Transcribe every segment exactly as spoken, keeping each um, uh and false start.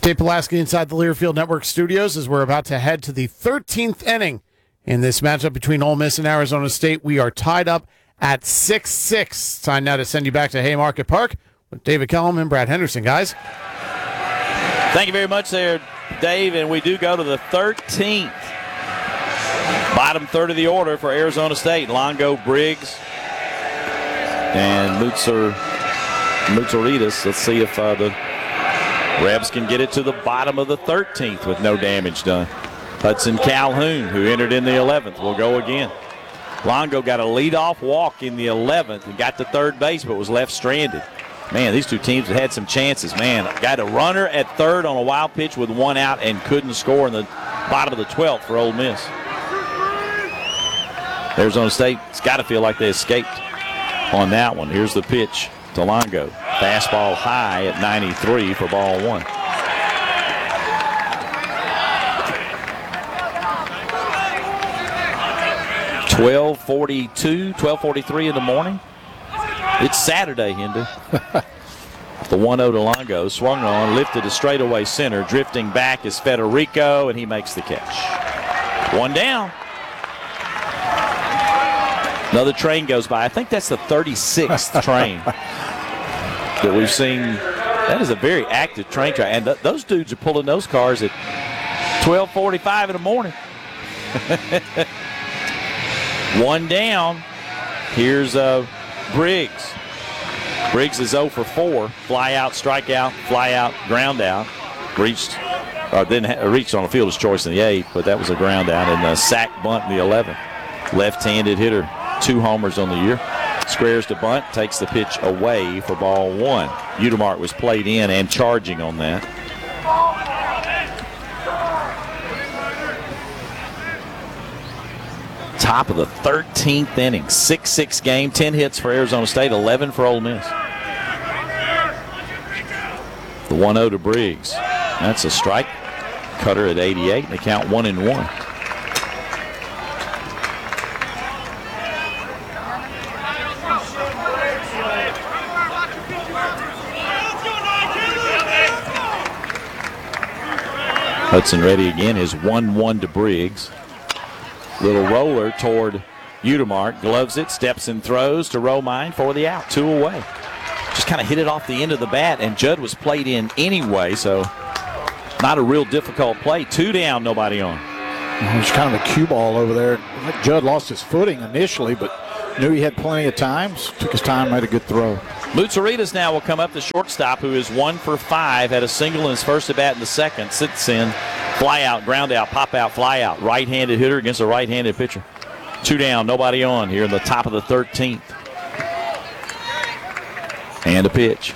Dave Pulaski inside the Learfield Network studios as we're about to head to the thirteenth inning in this matchup between Ole Miss and Arizona State. We are tied up at six six. Time now to send you back to Haymarket Park with David Kellum and Brad Henderson, guys. Thank you very much there, Dave, and we do go to the thirteenth. Bottom third of the order for Arizona State. Longo, Briggs, and Mutzer, Mutzeritas. Let's see if uh, the Rebs can get it to the bottom of the thirteenth with no damage done. Hudson Calhoun, who entered in the eleventh, will go again. Longo got a leadoff walk in the eleventh and got to third base but was left stranded. Man, these two teams have had some chances. Man, got a runner at third on a wild pitch with one out and couldn't score in the bottom of the twelfth for Ole Miss. Arizona State's got to feel like they escaped on that one. Here's the pitch to Longo. Fastball high at ninety-three for ball one. twelve forty-two, twelve forty-three in the morning. It's Saturday, Hinder. The one oh to Longo. Swung on, lifted to straightaway center. Drifting back is Federico, and he makes the catch. One down. Another train goes by. I think that's the thirty-sixth train that we've seen. That is a very active train track. And th- those dudes are pulling those cars at twelve forty-five in the morning. One down. Here's uh, Briggs. Briggs is oh for four. Fly out, strike out, fly out, ground out. Reached, or then ha- reached on a fielder's choice in the eighth, but that was a ground out. And a sack bunt in the eleventh. Left-handed hitter. Two homers on the year. Squares to bunt, takes the pitch away for ball one. Utermark was played in and charging on that. Top of the thirteenth inning. six six game, ten hits for Arizona State, eleven for Ole Miss. The one oh to Briggs. That's a strike. Cutter at eighty-eight, and they count one and one. Hudson ready again is one one to Briggs. Little roller toward Utermark. Gloves it, steps and throws to Romine for the out. Two away. Just kind of hit it off the end of the bat, and Judd was played in anyway, so not a real difficult play. Two down, nobody on. It was kind of a cue ball over there. Judd lost his footing initially, but knew he had plenty of time. Took his time, made a good throw. Mutsaritas now will come up, the shortstop, who is one for five, had a single in his first at bat in the second. Sits in, fly out, ground out, pop out, fly out. Right-handed hitter against a right-handed pitcher. Two down, nobody on here in the top of the thirteenth. And a pitch.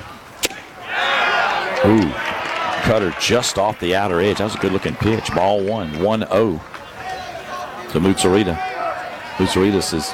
Ooh, cutter just off the outer edge. That was a good-looking pitch. Ball one, one oh to Mutsarita. Mutsaritas is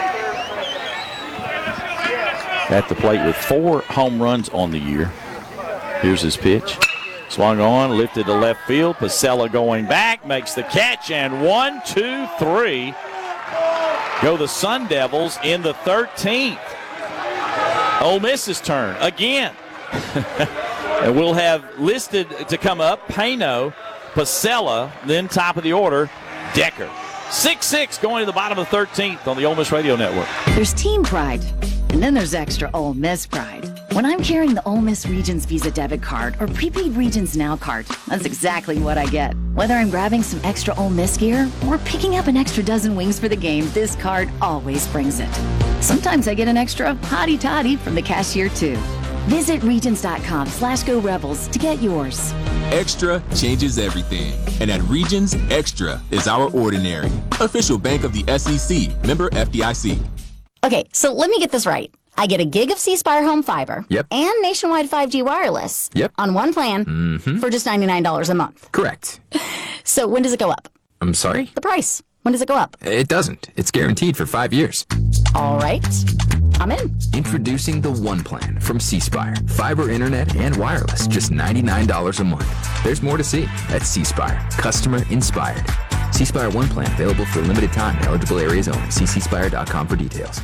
at the plate with four home runs on the year. Here's his pitch. Swung on, lifted to left field. Pasella going back, makes the catch, and one, two, three. Go the Sun Devils in the thirteenth. Ole Miss's turn again. And we'll have listed to come up Pano, Pasella, then top of the order, Decker. six six going to the bottom of the thirteenth on the Ole Miss Radio Network. There's team pride, and then there's extra Ole Miss pride. When I'm carrying the Ole Miss Regions Visa debit card or prepaid Regions Now card, that's exactly what I get. Whether I'm grabbing some extra Ole Miss gear or picking up an extra dozen wings for the game, this card always brings it. Sometimes I get an extra hottie toddy from the cashier too. Visit Regions.com slash Go Rebels to get yours. Extra changes everything. And at Regions, Extra is our ordinary. Official bank of the S E C. Member F D I C. Okay, so let me get this right. I get a gig of C Spire home fiber. Yep. And nationwide five G wireless. Yep. On one plan Mm-hmm. for just ninety-nine dollars a month. Correct. So when does it go up? I'm sorry? The price. When does it go up? It doesn't. It's guaranteed for five years. All right. I'm in. Introducing the One Plan from C Spire. Fiber, internet, and wireless. Just ninety-nine dollars a month. There's more to see at C Spire. Customer inspired. C Spire One Plan available for a limited time in eligible areas only. See c spire dot com for details.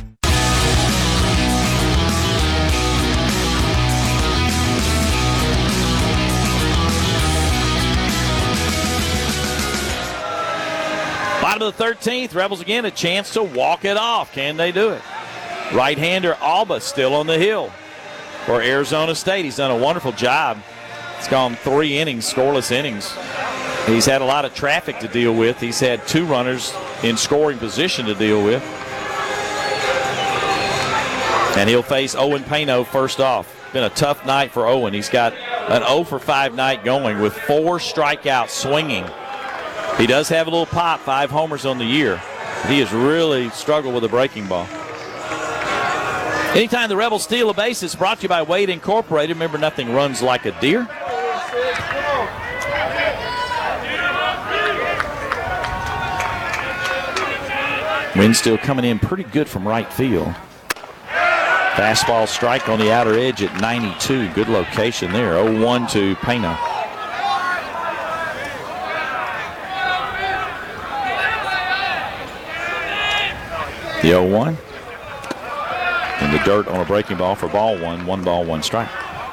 Bottom of the thirteenth, Rebels again a chance to walk it off. Can they do it? Right-hander Alba still on the hill for Arizona State. He's done a wonderful job. It's gone three innings, scoreless innings. He's had a lot of traffic to deal with. He's had two runners in scoring position to deal with. And he'll face Owen Pano first off. Been a tough night for Owen. He's got an oh for five night going with four strikeouts swinging. He does have a little pop, five homers on the year. He has really struggled with a breaking ball. Anytime the Rebels steal a base, it's brought to you by Wade Incorporated. Remember, nothing runs like a deer. Wind still coming in pretty good from right field. Fastball strike on the outer edge at ninety-two. Good location there. oh one to Pena. The oh one. In the dirt on a breaking ball for ball one. One ball, one strike.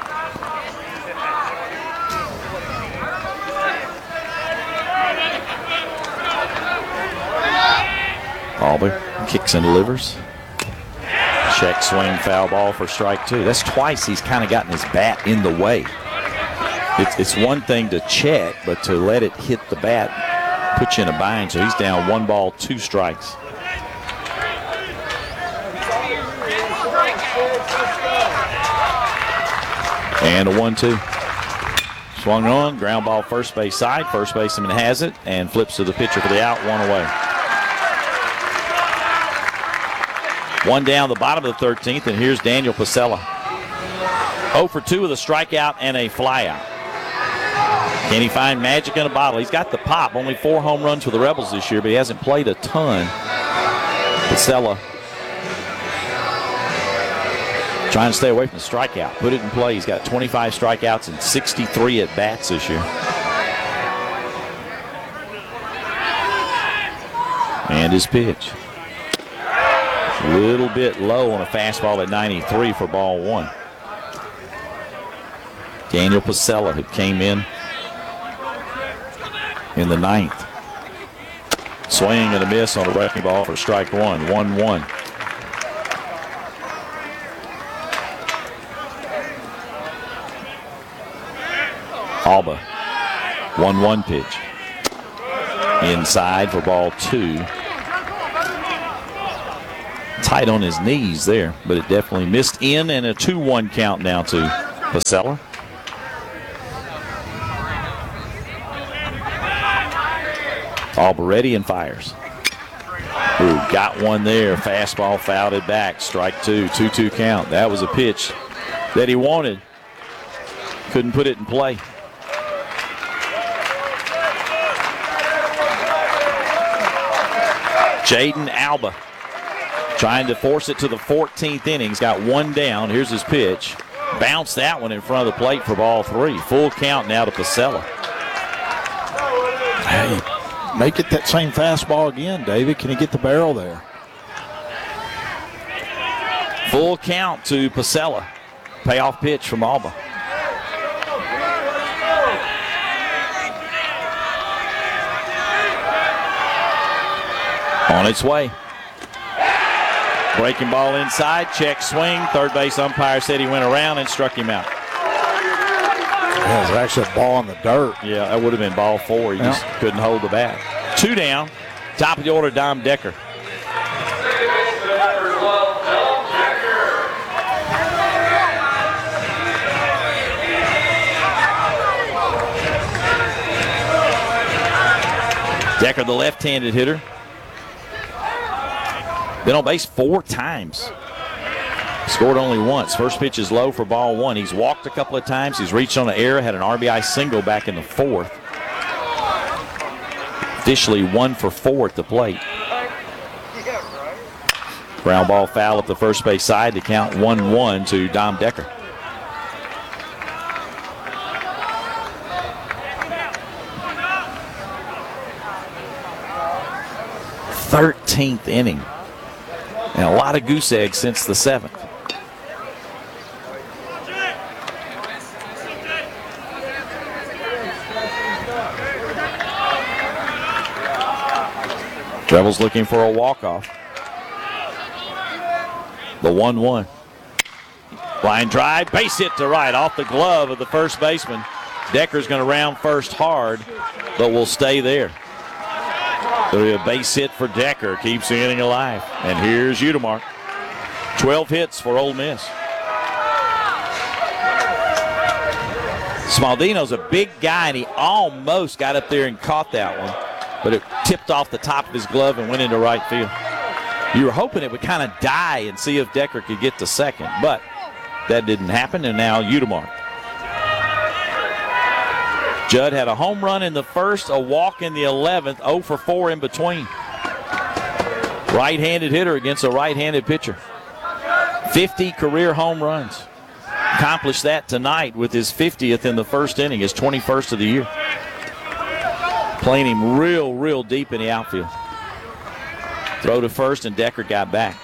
Alba kicks and delivers. Check swing, foul ball for strike two. That's twice he's kind of gotten his bat in the way. It's, it's one thing to check, but to let it hit the bat puts you in a bind. So he's down one ball, two strikes. And a one two. Swung on, ground ball first base side. First baseman has it and flips to the pitcher for the out, one away. One down the bottom of the thirteenth, and here's Daniel Pasella. oh for two with a strikeout and a flyout. Can he find magic in a bottle? He's got the pop. Only four home runs for the Rebels this year, but he hasn't played a ton. Pasella trying to stay away from the strikeout. Put it in play. He's got twenty-five strikeouts and sixty-three at-bats this year. And his pitch. A little bit low on a fastball at ninety-three for ball one. Daniel Pasella, who came in in the ninth. Swing and a miss on a breaking ball for strike one. one one. Alba. one one pitch. Inside for ball two. Tight on his knees there, but it definitely missed in, and a two one count now to Pasella. Alba ready and fires. Ooh, got one there. Fastball fouled it back. Strike two. two two count. That was a pitch that he wanted. Couldn't put it in play. Jaden Alba trying to force it to the fourteenth inning. He's got one down. Here's his pitch. Bounced that one in front of the plate for ball three. Full count now to Pasella. Hey, make it that same fastball again, David. Can he get the barrel there? Full count to Pasella. Payoff pitch from Alba. On its way. Breaking ball inside, check swing. Third base umpire said he went around and struck him out. Yeah, it was actually a ball in the dirt. Yeah, that would have been ball four. He yeah. just couldn't hold the bat. Two down. Top of the order, Dom Decker. Decker, the left-handed hitter. Been on base four times. Scored only once. First pitch is low for ball one. He's walked a couple of times. He's reached on an error, had an R B I single back in the fourth. Officially one for four at the plate. Ground ball foul up the first base side to count one one to Dom Decker. thirteenth inning. And a lot of goose eggs since the seventh. Rebels looking for a walk-off. The one one. Line drive, base hit to right off the glove of the first baseman. Decker's going to round first hard, but will stay there. So a base hit for Decker keeps the inning alive. And here's Udemark. twelve hits for Ole Miss. Smaldino's a big guy, and he almost got up there and caught that one, but it tipped off the top of his glove and went into right field. You were hoping it would kind of die and see if Decker could get to second, but that didn't happen, and now Udemark. Judd had a home run in the first, a walk in the eleventh, oh for four in between. Right-handed hitter against a right-handed pitcher. fifty career home runs. Accomplished that tonight with his fiftieth in the first inning, his twenty-first of the year. Playing him real, real deep in the outfield. Throw to first, and Decker got back.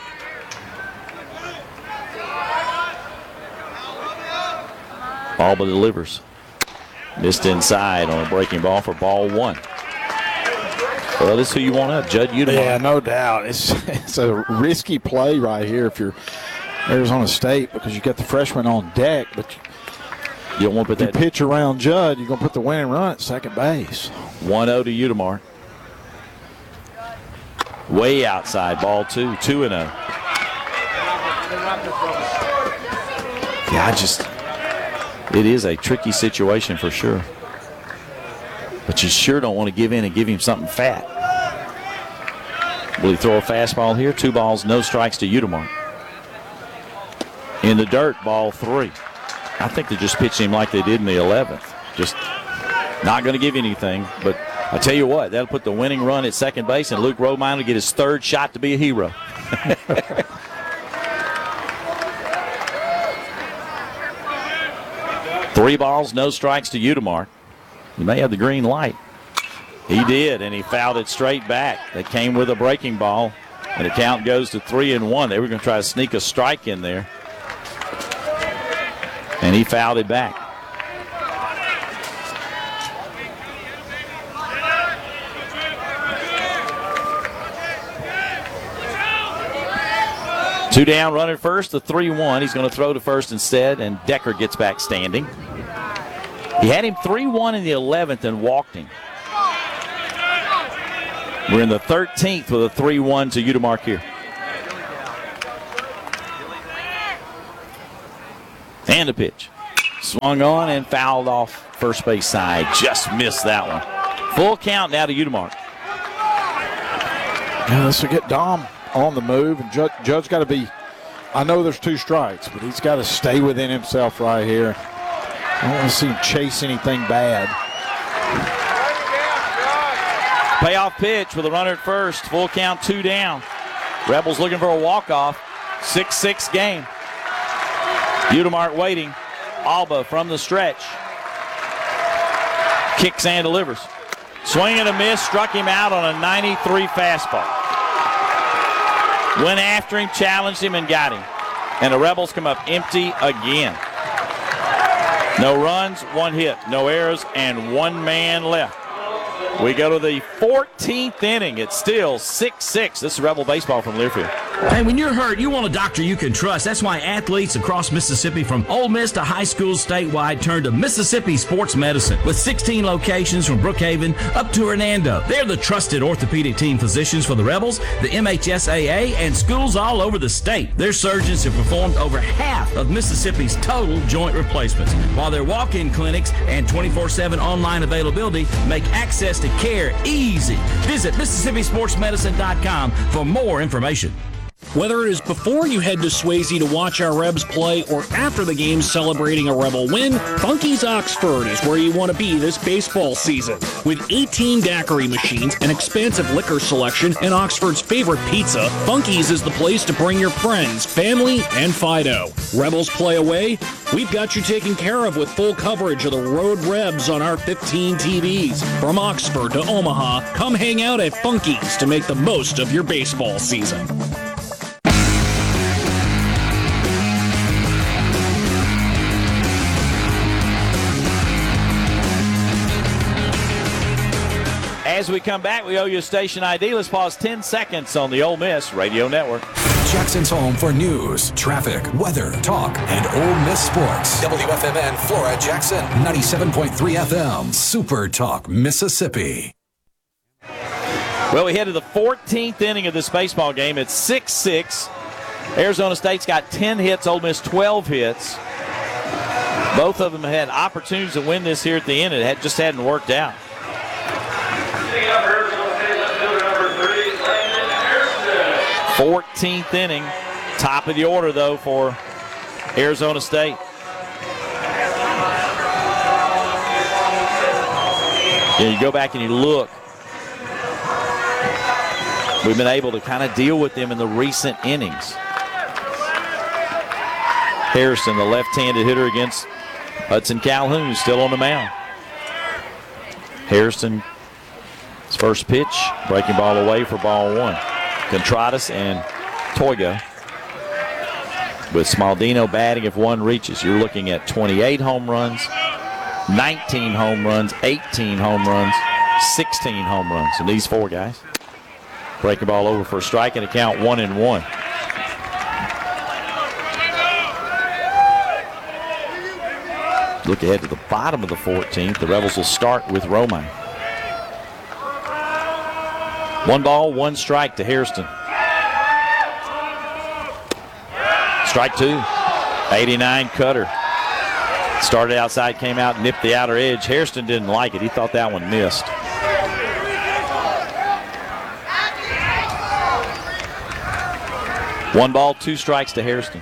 Alba delivers. Missed inside on a breaking ball for ball one. Well, this is who you want up, Judd Udemark. Yeah, no doubt. It's it's a risky play right here if you're Arizona State, because you got the freshman on deck, but you don't want to put you that pitch around Judd, you're going to put the winning run at second base. one oh to Udemark. Way outside, ball two, two and oh. Yeah, I just, it is a tricky situation for sure. But you sure don't want to give in and give him something fat. Will he throw a fastball here? Two balls, no strikes to Udemark. In the dirt, ball three. I think they just pitched him like they did in the eleventh. Just not going to give anything. But I tell you what, that'll put the winning run at second base, and Luke Romine will get his third shot to be a hero. Three balls, no strikes to Udemark. He may have the green light. He did, and he fouled it straight back. They came with a breaking ball, and the count goes to three and one. They were going to try to sneak a strike in there, and he fouled it back. Two down, running first, the three one. He's going to throw to first instead, and Decker gets back standing. He had him three one in the eleventh and walked him. We're in the thirteenth with a three one to Udemark here. And a pitch. Swung on and fouled off first base side. Just missed that one. Full count now to Udemark. Yeah, this will get Dom on the move, and Judd, Judd's got to be, I know there's two strikes, but he's got to stay within himself right here. I don't want to see him chase anything bad. Payoff pitch with a runner at first. Full count, two down. Rebels looking for a walk-off. six six game. Udemark waiting. Alba from the stretch. Kicks and delivers. Swing and a miss. Struck him out on a ninety-three fastball. Went after him, challenged him, and got him. And the Rebels come up empty again. No runs, one hit, no errors, and one man left. We go to the fourteenth inning. It's still six six. This is Rebel baseball from Learfield. Hey, when you're hurt, you want a doctor you can trust. That's why athletes across Mississippi, from Ole Miss to high schools statewide, turn to Mississippi Sports Medicine. With sixteen locations from Brookhaven up to Hernando, they're the trusted orthopedic team physicians for the Rebels, the M H S A A, and schools all over the state. Their surgeons have performed over half of Mississippi's total joint replacements, while their walk-in clinics and twenty-four seven online availability make access to care easy. Visit Mississippi Sports Medicine dot com for more information. Whether it is before you head to Swayze to watch our Rebs play or after the game celebrating a Rebel win, Funky's Oxford is where you want to be this baseball season. With eighteen daiquiri machines, an expansive liquor selection, and Oxford's favorite pizza, Funky's is the place to bring your friends, family, and Fido. Rebels play away? We've got you taken care of with full coverage of the Road Rebs on our fifteen T Vs. From Oxford to Omaha, come hang out at Funky's to make the most of your baseball season. As we come back, we owe you a station I D. Let's pause ten seconds on the Ole Miss Radio Network. Jackson's home for news, traffic, weather, talk, and Ole Miss sports. W F M N Flora Jackson, ninety-seven point three F M, Super Talk, Mississippi. Well, we head to the fourteenth inning of this baseball game. It's six six. Arizona State's got ten hits, Ole Miss twelve hits. Both of them had opportunities to win this here at the end. It had, just hadn't worked out. fourteenth inning, top of the order, though, for Arizona State. Yeah, you go back and you look. We've been able to kind of deal with them in the recent innings. Harrison, the left-handed hitter against Hudson Calhoun, still on the mound. Harrison, his first pitch, breaking ball away for ball one. Contreras and Toya. With Smaldino batting if one reaches. You're looking at twenty-eight home runs, nineteen home runs, eighteen home runs, sixteen home runs. And these four guys. Breaking ball over for a strike and a count one and one. Look ahead to the bottom of the fourteenth. The Rebels will start with Romine. One ball, one strike to Hairston. Strike two. eighty-nine cutter. Started outside, came out, nipped the outer edge. Hairston didn't like it. He thought that one missed. One ball, two strikes to Hairston.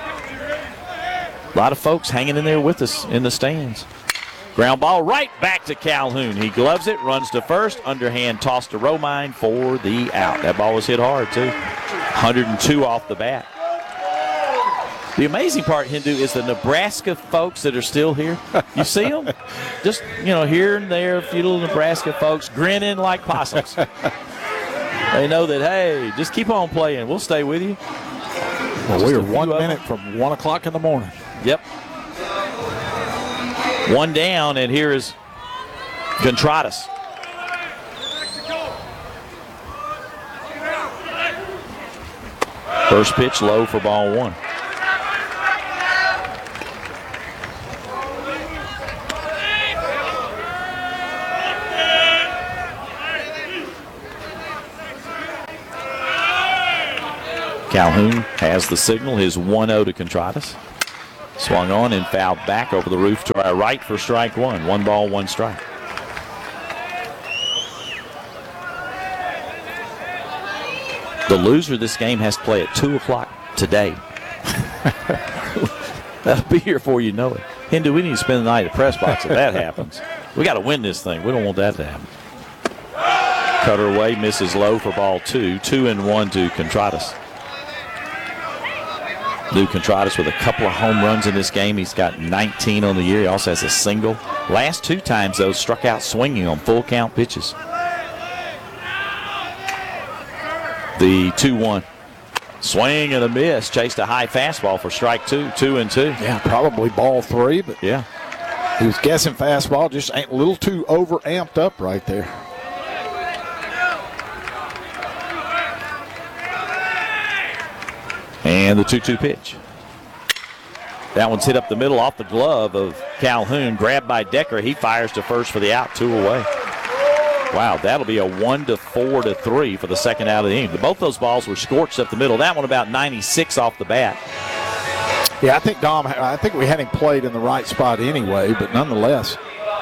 A lot of folks hanging in there with us in the stands. Ground ball right back to Calhoun. He gloves it, runs to first, underhand toss to Romine for the out. That ball was hit hard, too. one oh two off the bat. The amazing part, Hindu, is the Nebraska folks that are still here. You see them? Just, you know, here and there, a few little Nebraska folks grinning like possums. They know that, hey, just keep on playing. We'll stay with you. Well, we are one minute from one o'clock in the morning. Yep. One down, and here is Contreras. First pitch low for ball one. Calhoun has the signal, his one oh to Contreras. Swung on and fouled back over the roof to our right for strike one. One ball, one strike. The loser of this game has to play at two o'clock today. That'll be here before you know it. Hindu, we need to spend the night at the press box if that happens. We got to win this thing. We don't want that to happen. Cutter away, misses low for ball two. Two and one to Contreras. Lou Contreras with a couple of home runs in this game. He's got nineteen on the year. He also has a single. Last two times, though, struck out swinging on full count pitches. The two one. Swing and a miss. Chased a high fastball for strike two. Two and two. Yeah, probably ball three, but yeah, he was guessing fastball. Just a little too over amped up right there. And the two two pitch. That one's hit up the middle off the glove of Calhoun. Grabbed by Decker. He fires to first for the out, two away. Wow, that'll be a one to four to three for the second out of the inning. Both those balls were scorched up the middle. That one about ninety-six off the bat. Yeah, I think Dom, I think we had him played in the right spot anyway, but nonetheless,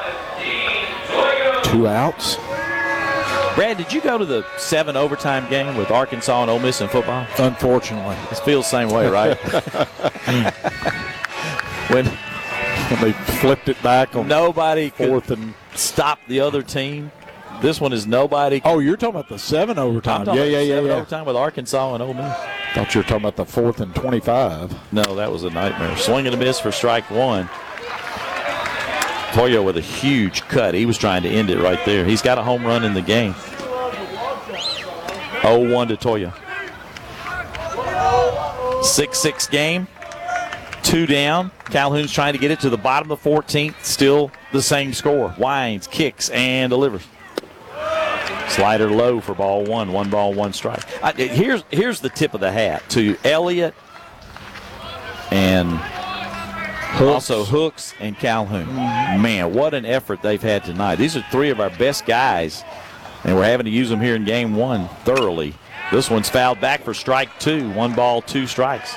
two outs. Brad, did you go to the seven overtime game with Arkansas and Ole Miss in football? Unfortunately. It feels the same way, right? when, when they flipped it back on nobody fourth could and stop the other team. This one is nobody. Oh, you're talking about the seven overtime. I'm yeah, yeah, yeah, seven yeah. overtime with Arkansas and Ole Miss. Thought you were talking about the fourth and twenty-five. No, that was a nightmare. Swing and a miss for strike one. Toyo with a huge cut. He was trying to end it right there. He's got a home run in the game. oh one to Toyo. six six game. Two down. Calhoun's trying to get it to the bottom of the fourteenth. Still the same score. Wines, kicks, and delivers. Slider low for ball one. One ball, one strike. I, here's, here's the tip of the hat to Elliott and Hooks. Also Hooks and Calhoun. Mm-hmm. Man, what an effort they've had tonight. These are three of our best guys, and we're having to use them here in game one thoroughly. This one's fouled back for strike two. One ball, two strikes.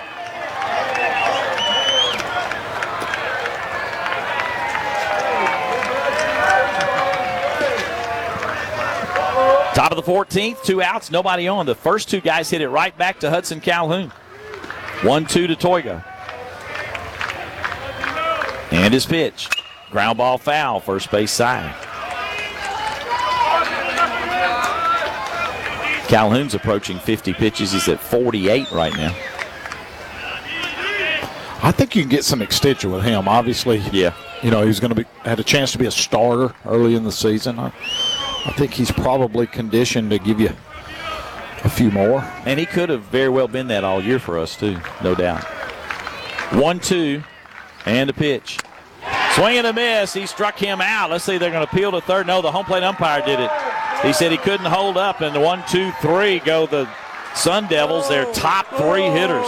Top of the fourteenth, two outs, nobody on. The first two guys hit it right back to Hudson Calhoun. one two to Toigo. And his pitch. Ground ball foul, first base side. Calhoun's approaching fifty pitches. He's at forty-eight right now. I think you can get some extension with him. Obviously, yeah. You know, he's going to be had a chance to be a starter early in the season. I, I think he's probably conditioned to give you a few more. And he could have very well been that all year for us, too, no doubt. one two, and a pitch. Swing and a miss. He struck him out. Let's see, they're going to appeal to third. No, the home plate umpire did it. He said he couldn't hold up, and the one, two, three go the Sun Devils, their top three hitters.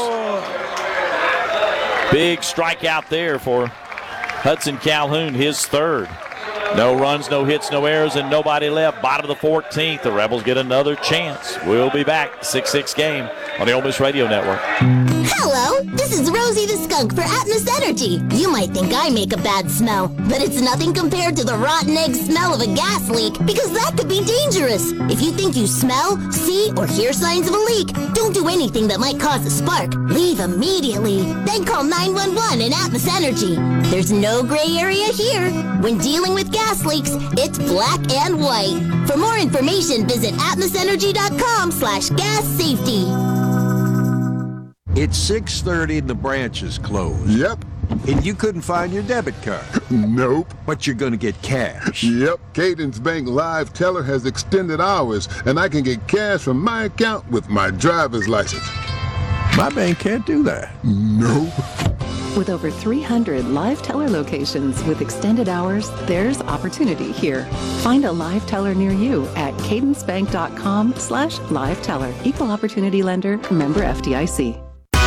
Big strikeout there for Hudson Calhoun, his third. No runs, no hits, no errors, and nobody left. Bottom of the fourteenth, the Rebels get another chance. We'll be back, six six game on the Ole Miss Radio Network. Hello, this is Rosie the Skunk for Atmos Energy. You might think I make a bad smell, but it's nothing compared to the rotten egg smell of a gas leak, because that could be dangerous. If you think you smell, see, or hear signs of a leak, don't do anything that might cause a spark. Leave immediately. Then call nine one one and Atmos Energy. There's no gray area here. When dealing with gas leaks, it's black and white. For more information, visit atmosenergy.com slash gas safety. It's six thirty and the branch is closed. Yep. And you couldn't find your debit card. Nope. But you're going to get cash. Yep. Cadence Bank Live Teller has extended hours, and I can get cash from my account with my driver's license. My bank can't do that. Nope. With over three hundred Live Teller locations with extended hours, there's opportunity here. Find a Live Teller near you at cadencebank.com slash Live Teller. Equal Opportunity Lender, member F D I C.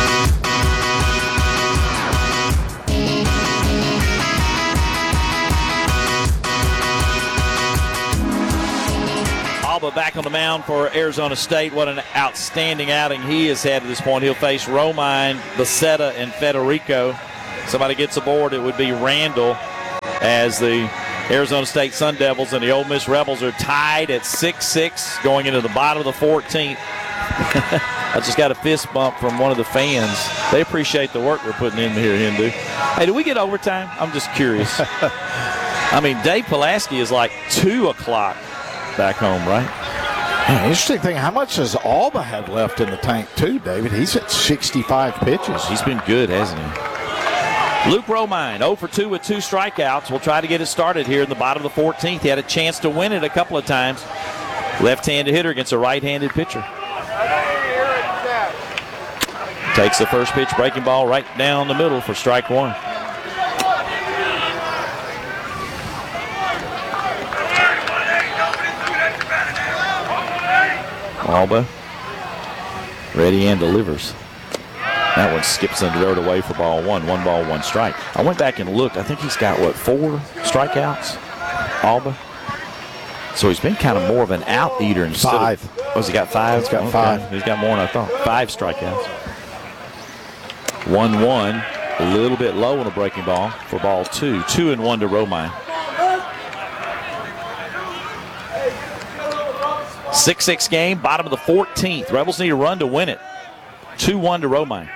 Alba back on the mound for Arizona State. What an outstanding outing he has had at this point. He'll face Romine, Becerra, and Federico. Somebody gets aboard, it would be Randall, as the Arizona State Sun Devils and the Ole Miss Rebels are tied at six six going into the bottom of the fourteenth. I just got a fist bump from one of the fans. They appreciate the work we're putting in here, Hindu. Hey, do we get overtime? I'm just curious. I mean, Dave Pulaski is like two o'clock back home, right? Yeah, interesting thing, how much does Alba have left in the tank too, David? He's at sixty-five pitches. He's been good, hasn't he? Luke Romine, oh for two with two strikeouts. We'll try to get it started here in the bottom of the fourteenth. He had a chance to win it a couple of times. Left-handed hitter against a right-handed pitcher. Takes the first pitch, breaking ball right down the middle for strike one. Alba ready and delivers. That one skips the dirt away for ball one. One ball, one strike. I went back and looked. I think he's got, what, four strikeouts, Alba? So he's been kind of more of an out eater instead Five. of. Oh, has he got five? He's got Okay. five. He's got more than I thought. Five strikeouts. one one. A little bit low on a breaking ball for ball two. Two and one to Romine. six six game, bottom of the fourteenth. Rebels need a run to win it. two one to Romine.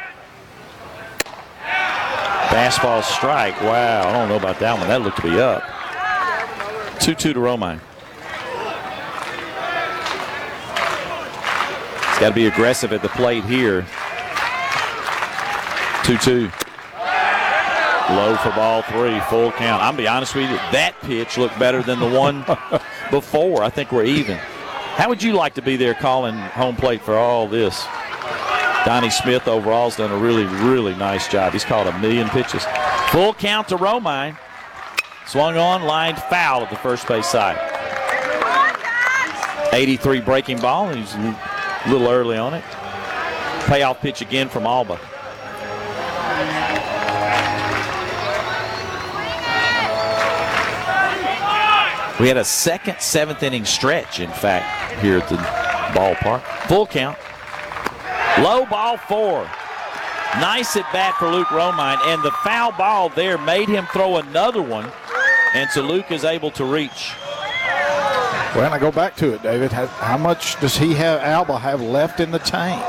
Fastball strike. Wow, I don't know about that one. That looked to be up. two two to Romine. He's got to be aggressive at the plate here. two two. Low for ball three, full count. I'm going to be honest with you, that pitch looked better than the one before. I think we're even. How would you like to be there calling home plate for all this? Donnie Smith overall has done a really, really nice job. He's called a million pitches. Full count to Romine. Swung on, lined foul at the first base side. eighty-three breaking ball, and he's a little early on it. Payoff pitch again from Alba. We had a second seventh inning stretch, in fact, here at the ballpark. Full count. Low ball four. Nice at bat for Luke Romine, and the foul ball there made him throw another one, and so Luke is able to reach. Well, and I go back to it, David. How, how much does he have, Alba have left in the tank?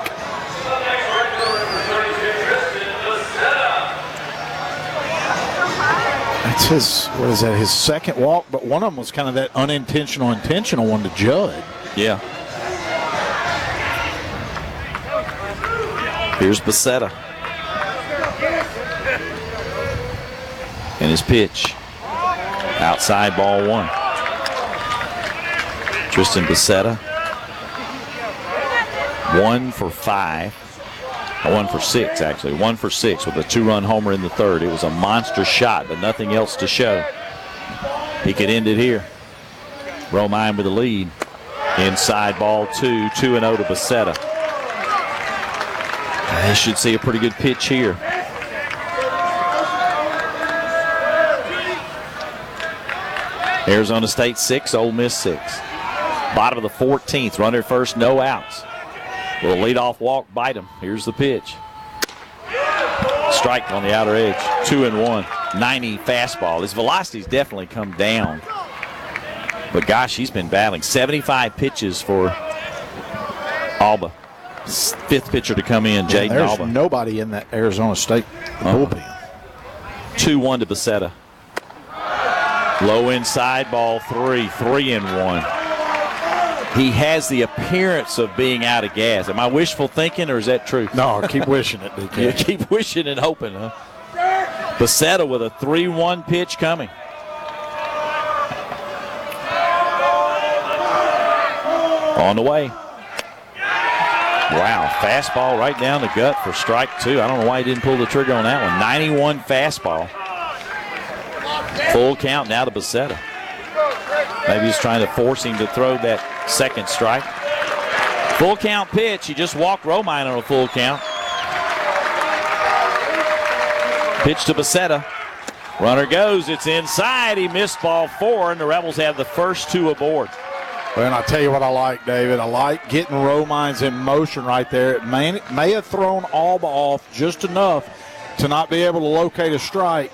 That's his, what is that, his second walk, but one of them was kind of that unintentional, intentional one to Judd. Yeah. Here's Becerra. And his pitch. Outside ball one. Tristan Becerra. One for five. One for six, actually. One for six with a two-run homer in the third. It was a monster shot, but nothing else to show. He could end it here. Romine with the lead. Inside ball two. two and oh to Becerra. They should see a pretty good pitch here. Arizona State six, Ole Miss six. Bottom of the fourteenth, runner at first, no outs. Will lead off walk bite him? Here's the pitch. Strike on the outer edge. Two and one. ninety fastball. His velocity's definitely come down. But gosh, he's been battling. seventy-five pitches for Alba. Fifth pitcher to come in, Jaden There's Alba. Nobody in that Arizona State bullpen. Uh-huh. two one to Becerra. Low inside ball three. Three and one. He has the appearance of being out of gas. Am I wishful thinking, or is that true? No, keep wishing it, D K. You keep wishing and hoping, huh? Becerra with a three one pitch coming. On the way. Wow, fastball right down the gut for strike two. I don't know why he didn't pull the trigger on that one. ninety-one fastball. Full count now to Becerra. Maybe he's trying to force him to throw that second strike. Full count pitch. He just walked Romine on a full count. Pitch to Becerra. Runner goes. It's inside. He missed ball four, and the Rebels have the first two aboard. Well, and I'll tell you what I like, David. I like getting Romines in motion right there. It may, may have thrown Alba off just enough to not be able to locate a strike.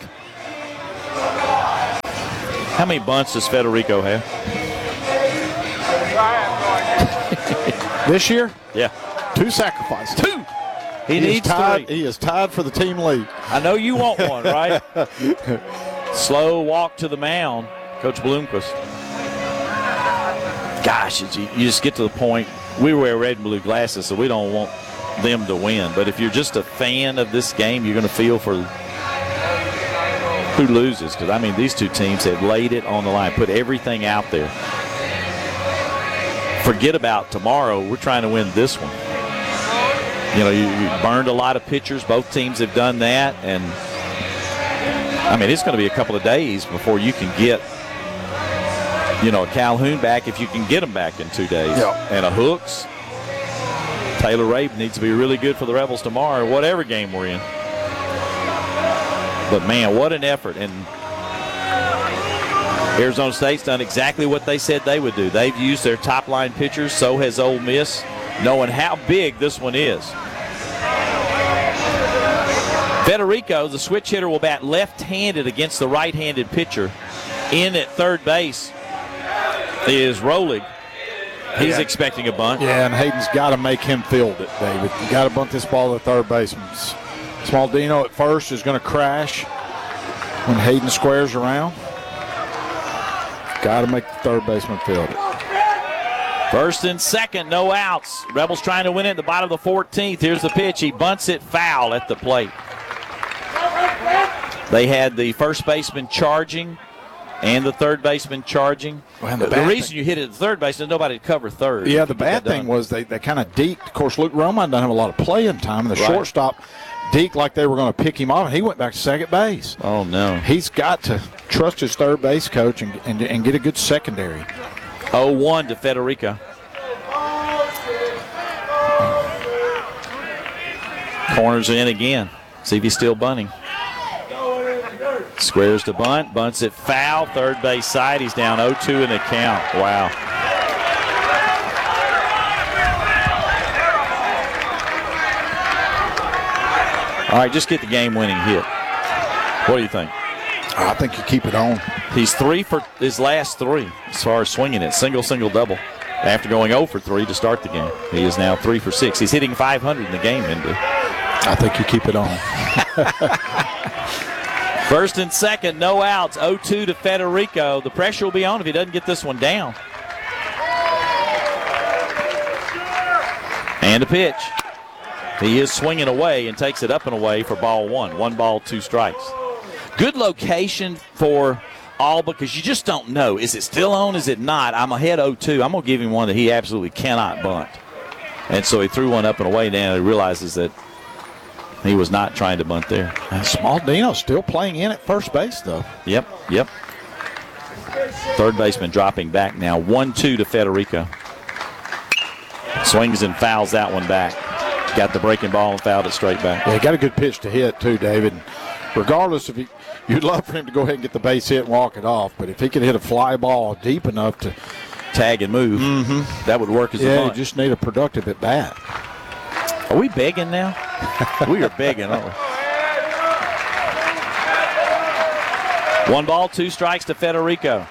How many bunts does Federico have? This year? Yeah. Two sacrifices. Two! He, he needs is tied, three. He is tied for the team lead. I know you want one, right? Slow walk to the mound, Coach Bloomquist. Gosh, you, you just get to the point. We wear red and blue glasses, so we don't want them to win. But if you're just a fan of this game, you're going to feel for who loses. Because, I mean, these two teams have laid it on the line, put everything out there. Forget about tomorrow. We're trying to win this one. You know, you, you burned a lot of pitchers. Both teams have done that. And, I mean, it's going to be a couple of days before you can get, you know, a Calhoun back, if you can get him back in two days. Yep. And a Hooks. Taylor Rabe needs to be really good for the Rebels tomorrow, whatever game we're in. But, man, what an effort. And Arizona State's done exactly what they said they would do. They've used their top-line pitchers. So has Ole Miss, knowing how big this one is. Federico, the switch hitter, will bat left-handed against the right-handed pitcher. In at third base is Rolig. He's yeah. expecting a bunt. Yeah, and Hayden's got to make him field it, David. You got to bunt this ball to third baseman. Smaldino at first is going to crash when Hayden squares around. Got to make the third baseman field it. First and second, no outs. Rebels trying to win it at the bottom of the fourteenth. Here's the pitch. He bunts it foul at the plate. They had the first baseman charging and the third baseman charging. Well, the the reason thing, you hit it at the third base is nobody to cover third. Yeah, the bad thing was they, they kind of deked. Of course, Luke Romine doesn't have a lot of playing time, and the right. shortstop deked like they were going to pick him off, and he went back to second base. Oh, no. He's got to trust his third base coach and, and, and get a good secondary. oh one to Federico. Corners in again. See if he's still bunting. Squares to bunt. Bunts it foul. Third base side. He's down oh two in the count. Wow. All right, just get the game-winning hit. What do you think? I think you keep it on. He's three for his last three as far as swinging it. Single, single, double. After going oh for three to start the game. He is now three for six. He's hitting five hundred in the game, Hindu. I think you keep it on. First and second, no outs. oh two to Federico. The pressure will be on if he doesn't get this one down. And a pitch. He is swinging away and takes it up and away for ball one. One ball, two strikes. Good location for Alba because you just don't know. Is it still on? Is it not? I'm ahead oh two. I'm going to give him one that he absolutely cannot bunt. And so he threw one up and away. Now he realizes that he was not trying to bunt there. And Small Dino still playing in at first base, though. Yep, yep. Third baseman dropping back now. one two to Federico. Swings and fouls that one back. Got the breaking ball and fouled it straight back. Yeah, he got a good pitch to hit, too, David. Regardless if he, you'd love for him to go ahead and get the base hit and walk it off, but if he could hit a fly ball deep enough to tag and move, mm-hmm. that would work as yeah, a bunt. Yeah, you just need a productive at bat. Are we begging now? We are begging, aren't we? One ball, two strikes to Federico.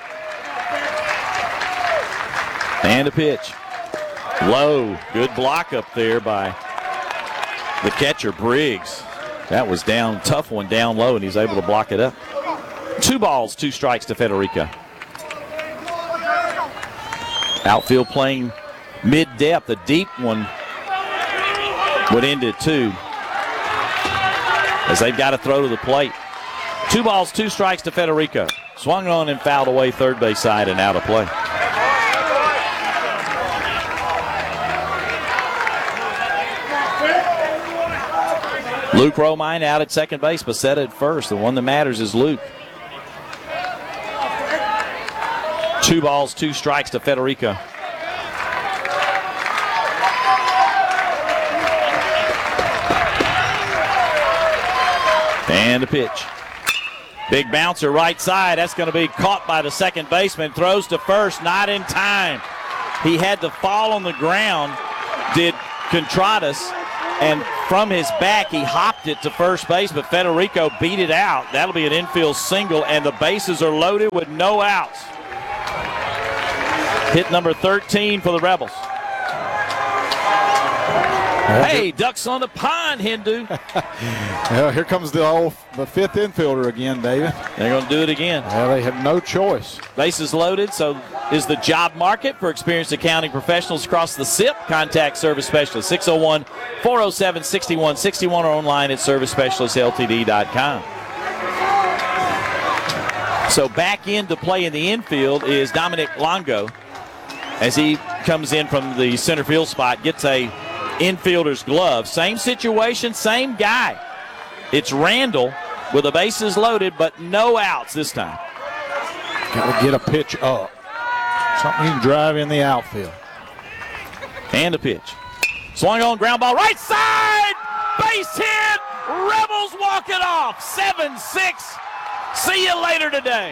And a pitch. Low. Good block up there by the catcher, Briggs. That was down, tough one down low, and he's able to block it up. Two balls, two strikes to Federico. Outfield playing mid-depth. The deep one would end it two, as they've got to throw to the plate. Two balls, two strikes to Federico. Swung on and fouled away third base side and out of play. Luke Romine out at second base, Becerra at first. The one that matters is Luke. Two balls, two strikes to Federico. And a pitch. Big bouncer right side. That's going to be caught by the second baseman. Throws to first, not in time. He had to fall on the ground, did Contreras, and from his back he hopped it to first base, but Federico beat it out. That'll be an infield single, and the bases are loaded with no outs. Hit number thirteen for the Rebels. Hey, ducks on the pond, Hindu. Well, here comes the old the fifth infielder again, David. They're going to do it again. Well, they have no choice. Bases loaded, so is the job market for experienced accounting professionals across the S I P. Contact Service Specialist, six oh one, four oh seven, six one six one, or online at service specialist l t d dot com. So back into play in the infield is Dominic Longo as he comes in from the center field spot, gets a infielder's glove. Same situation, same guy. It's Randall with the bases loaded, but no outs this time. Got to get a pitch up. Something you can drive in the outfield. And a pitch. Swung on, ground ball, right side! Base hit! Rebels walk it off. seven six. See you later today.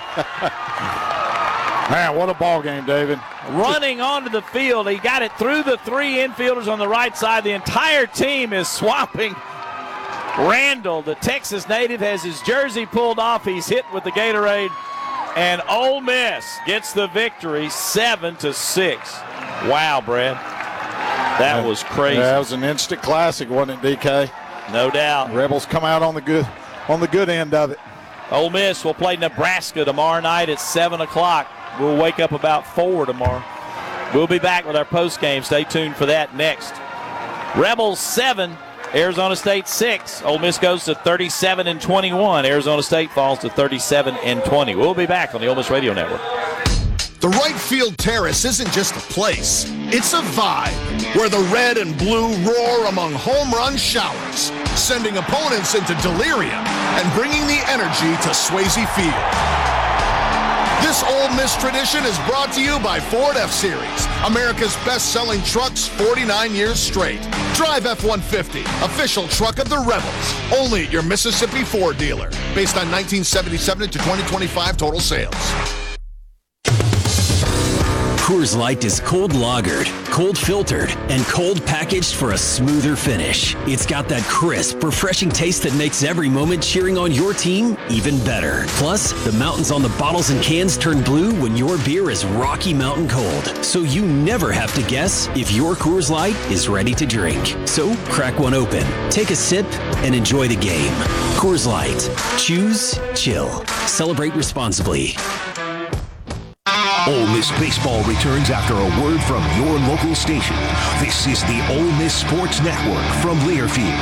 Man, what a ball game, David. Running onto the field. He got it through the three infielders on the right side. The entire team is swamping Randall. The Texas native has his jersey pulled off. He's hit with the Gatorade. And Ole Miss gets the victory, seven to six. Wow, Brad. That was crazy. That was an instant classic, wasn't it, D K? No doubt. Rebels come out on the good on the good end of it. Ole Miss will play Nebraska tomorrow night at seven o'clock. We'll wake up about four tomorrow. We'll be back with our post game. Stay tuned for that next. Rebels seven, Arizona State six. Ole Miss goes to thirty-seven and twenty-one. Arizona State falls to thirty-seven and twenty. We'll be back on the Ole Miss Radio Network. The right field terrace isn't just a place, it's a vibe where the red and blue roar among home run showers, sending opponents into delirium and bringing the energy to Swayze Field. This Ole Miss tradition is brought to you by Ford F-Series, America's best-selling trucks forty-nine years straight. Drive F one fifty, official truck of the Rebels, only at your Mississippi Ford dealer, based on nineteen seventy-seven to twenty twenty-five total sales. Coors Light is cold lagered, cold filtered, and cold packaged for a smoother finish. It's got that crisp, refreshing taste that makes every moment cheering on your team even better. Plus, the mountains on the bottles and cans turn blue when your beer is Rocky Mountain cold, so you never have to guess if your Coors Light is ready to drink. So, crack one open, take a sip, and enjoy the game. Coors Light. Choose chill. Celebrate responsibly. Ole Miss baseball returns after a word from your local station. This is the Ole Miss Sports Network from Learfield.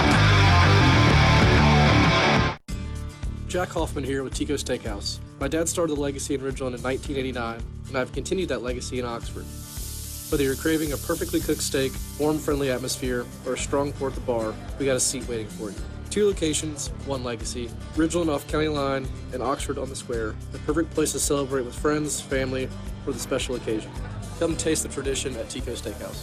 Jack Hoffman here with Tico Steakhouse. My dad started the legacy in Ridgeland in nineteen eighty-nine, and I've continued that legacy in Oxford. Whether you're craving a perfectly cooked steak, warm, friendly atmosphere, or a strong pour at the bar, we got a seat waiting for you. Two locations, one legacy. Ridgeland off County Line and Oxford on the Square. The perfect place to celebrate with friends, family, or the special occasion. Come taste the tradition at Tico Steakhouse.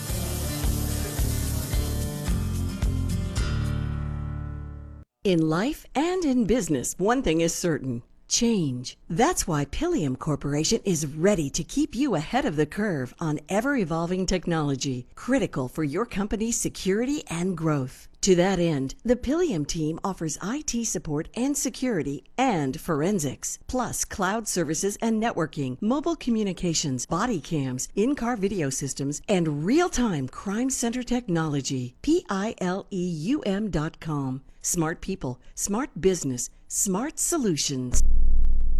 In life and in business, one thing is certain. Change. That's why Pilium Corporation is ready to keep you ahead of the curve on ever-evolving technology, critical for your company's security and growth. To that end, the Pilium team offers I T support and security and forensics, plus cloud services and networking, mobile communications, body cams, in-car video systems, and real-time crime center technology. P I L E U M dot com. Smart people, smart business, smart solutions.